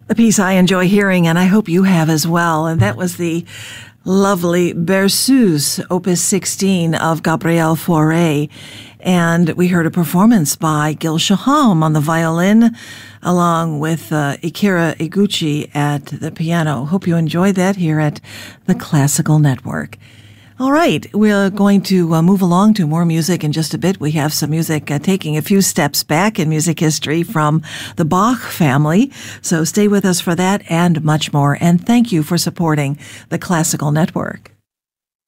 A piece I enjoy hearing, and I hope you have as well, and that was the lovely Berceuse, Opus 16 of Gabriel Fauré. And we heard a performance by Gil Shaham on the violin, along with Akira Iguchi at the piano. Hope you enjoyed that here at the Classical Network. All right, we're going to move along to more music in just a bit. We have some music taking a few steps back in music history from the Bach family. So stay with us for that and much more. And thank you for supporting the Classical Network.